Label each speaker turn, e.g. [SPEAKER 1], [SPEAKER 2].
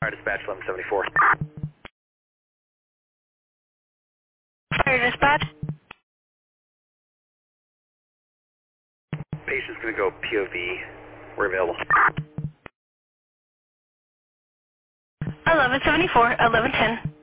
[SPEAKER 1] Dispatch 1174.
[SPEAKER 2] Fire dispatch.
[SPEAKER 1] Patient's going to go POV. We're available.
[SPEAKER 2] 1174, 1110.